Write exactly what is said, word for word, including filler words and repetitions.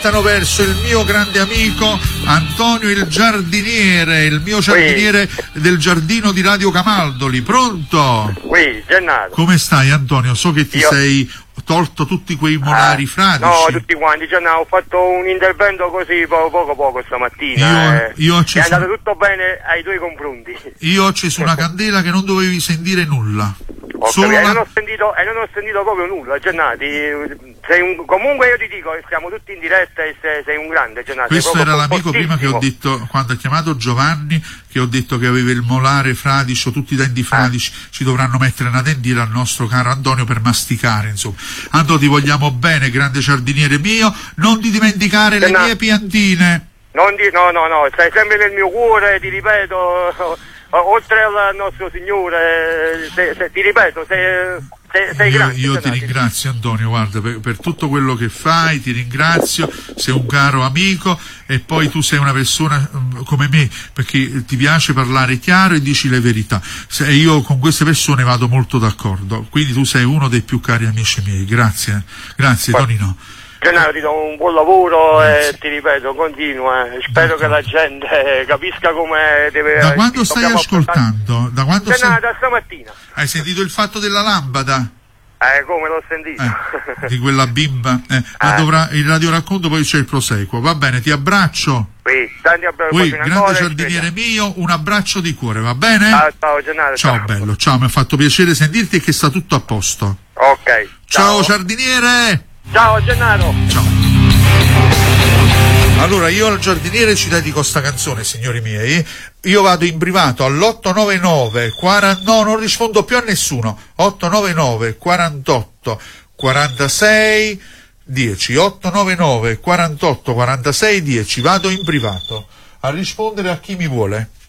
direttano verso il mio grande amico Antonio il giardiniere, il mio giardiniere oui. del giardino di Radio Camaldoli. Pronto? Oui, Gennaro. Come stai, Antonio? So che ti Io... sei tolto tutti quei molari eh, fradici. No, tutti quanti. Gennaro, ho fatto un intervento così poco poco, poco stamattina. Io, eh. io ho acceso... È andato tutto bene ai tuoi confronti. Io ho acceso una candela che non dovevi sentire nulla. Ho Solo capito, la... e, non ho sentito, e non ho sentito proprio nulla, Gennaro. Sei un, comunque io ti dico, siamo tutti in diretta e sei, sei un grande, Gennaro. Questo era l'amico prima che ho detto, quando ha chiamato Giovanni, che ho detto che aveva il molare fradicio, tutti i denti fradici, ah. ci dovranno mettere una dentiera al nostro caro Antonio per masticare, insomma. Antonio, ti vogliamo bene, grande giardiniere mio, non ti dimenticare Gennaro. Le mie piantine. Non di, no, no, no, sei sempre nel mio cuore, ti ripeto... Oltre al nostro Signore, se, se, ti ripeto, sei, sei, sei io, grande. Io ti ringrazio, Antonio, guarda, per, per tutto quello che fai, ti ringrazio, sei un caro amico e poi tu sei una persona um, come me, perché ti piace parlare chiaro e dici le verità. Se, io con queste persone vado molto d'accordo, quindi tu sei uno dei più cari amici miei, grazie, grazie Poi. Tonino. Gennaro, ti do un buon lavoro Grazie. E ti ripeto, continua, spero D'accordo. Che la gente capisca come deve... Da quando stai ascoltando? Da quando Gennaro, stai... da stamattina. Hai sentito il fatto della lampada? Eh, come l'ho sentito. Eh, di quella bimba. Eh, eh. Dovrà, il radioracconto, poi c'è il proseguo. Va bene, ti abbraccio. Sì, tanti abbracci. Poi, grande giardiniere mio, un abbraccio di cuore, va bene? Ah, ciao, Gennaro. Ciao, ciao, bello, ciao, mi ha fatto piacere sentirti e che sta tutto a posto. Ok. Ciao, ciao giardiniere! Ciao Gennaro. Ciao. Allora io al giardiniere ci dedico sta canzone, signori miei. Io vado in privato all'otto nove nove quaranta, no, non rispondo più a nessuno. otto nove nove quarantotto quarantasei dieci otto nove nove quarantotto quarantasei dieci. Vado in privato a rispondere a chi mi vuole.